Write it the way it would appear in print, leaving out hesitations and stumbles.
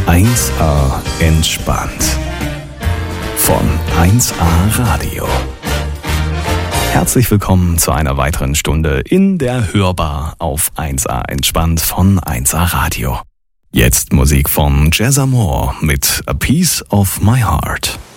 1A entspannt. Von 1A Radio. Herzlich willkommen zu einer weiteren Stunde in der Hörbar auf 1A entspannt von 1A Radio. Jetzt Musik von Jazz Amore mit A Piece of My Heart.